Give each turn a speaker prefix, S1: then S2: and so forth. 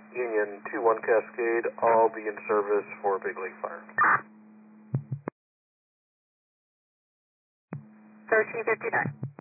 S1: Union 2-1 Cascade, I'll be in service for Big Lake Fire.
S2: 1359.